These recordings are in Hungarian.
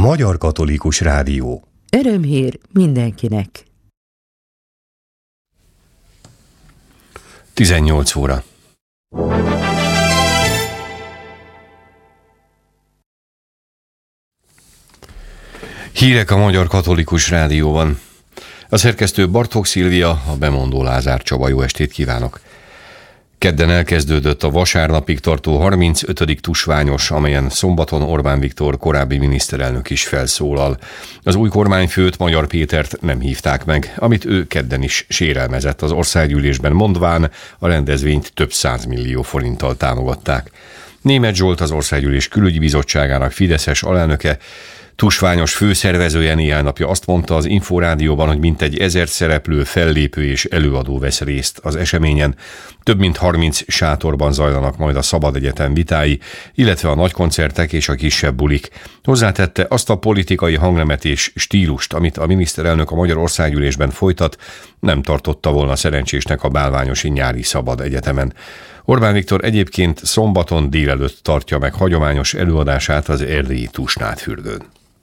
Magyar Katolikus Rádió. Örömhír mindenkinek. 18 óra. Hírek a Magyar Katolikus Rádióban. A szerkesztő Bartók Szilvia, a bemondó Lázár Csaba. Jó estét kívánok! Kedden elkezdődött a vasárnapig tartó 35. tusványos, amelyen szombaton Orbán Viktor korábbi miniszterelnök is felszólal. Az új kormányfőt, Magyar Pétert nem hívták meg, amit ő kedden is sérelmezett az országgyűlésben, mondván a rendezvényt több 100 millió forinttal támogatták. Németh Zsolt, az Országgyűlés Külügyi Bizottságának fideszes alelnöke, tusványos főszervezője néhány napja azt mondta az Inforádióban, hogy mintegy 1000 szereplő, fellépő és előadó vesz részt az eseményen. Több mint 30 sátorban zajlanak majd a Szabad Egyetem vitái, illetve a nagykoncertek és a kisebb bulik. Hozzátette, azt a politikai hangnemet és stílust, amit a miniszterelnök a Magyar Országgyűlésben folytat, nem tartotta volna szerencsésnek a bálványosi nyári Szabad Egyetemen. Orbán Viktor egyébként szombaton délelőtt tartja meg hagyományos előadását az erdélyi Tusnádfürdőn.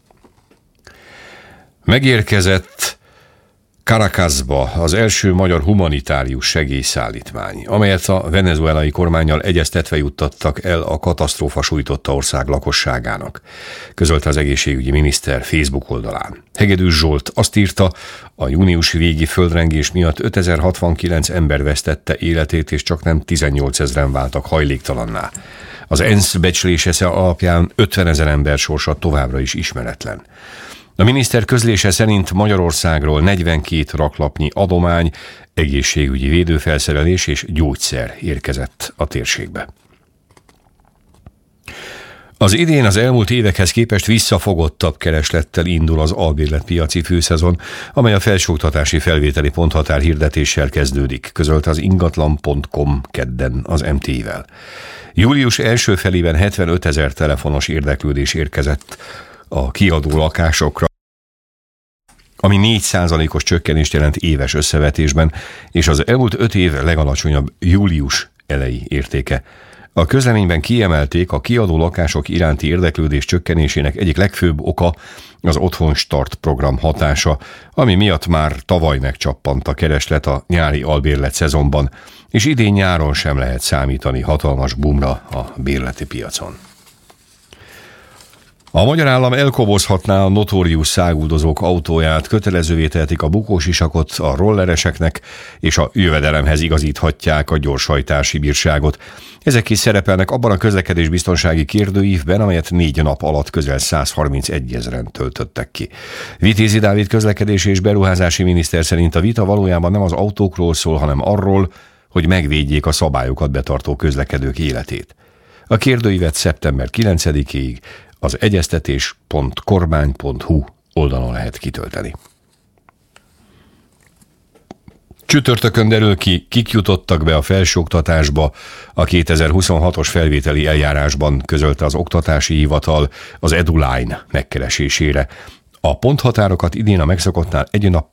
Megérkezett Caracasba az első magyar humanitárius segélyszállítmány, amelyet a venezuelai kormánnyal egyeztetve juttattak el a katasztrófa sújtotta ország lakosságának, közölte az egészségügyi miniszter Facebook oldalán. Hegedűs Zsolt azt írta, a június végi földrengés miatt 5069 ember vesztette életét, és csaknem 18 000-en váltak hajléktalanná. Az ENSZ becslése alapján 50 000 ember sorsa továbbra is ismeretlen. A miniszter közlése szerint Magyarországról 42 raklapnyi adomány, egészségügyi védőfelszerelés és gyógyszer érkezett a térségbe. Az idén az elmúlt évekhez képest visszafogottabb kereslettel indul az albérletpiaci főszezon, amely a felsőoktatási felvételi ponthatár hirdetéssel kezdődik, közölte az ingatlan.com kedden az MT-vel. Július első felében 75 000 telefonos érdeklődés érkezett a kiadó lakásokra, ami 4%-os csökkenést jelent éves összevetésben, és az elmúlt 5 év legalacsonyabb július eleji értéke. A közleményben kiemelték, a kiadó lakások iránti érdeklődés csökkenésének egyik legfőbb oka az Otthon Start program hatása, ami miatt már tavaly megcsappant a kereslet a nyári albérlet szezonban, és idén nyáron sem lehet számítani hatalmas boomra a bérleti piacon. A magyar állam elkobozhatná a notórius száguldozók autóját, kötelezővé tehetik a bukósisakot a rollereseknek, és a jövedelemhez igazíthatják a gyorshajtási bírságot. Ezek is szerepelnek abban a közlekedésbiztonsági kérdőívben, amelyet 4 nap alatt közel 131 000-en töltöttek ki. Vitézi Dávid közlekedési és beruházási miniszter szerint a vita valójában nem az autókról szól, hanem arról, hogy megvédjék a szabályokat betartó közlekedők életét. A kérdőívet szeptember 9-ig az egyeztetés.kormány.hu oldalon lehet kitölteni. Csütörtökön derül ki, kik jutottak be a felsőoktatásba a 2026-os felvételi eljárásban, közölte az Oktatási Hivatal az EduLine megkeresésére. A ponthatárokat idén a megszokottnál egy nap